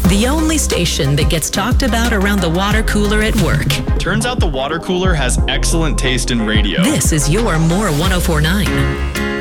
The only station that gets talked about around the water cooler at work. Turns out the water cooler has excellent taste in radio. This is your More 1049.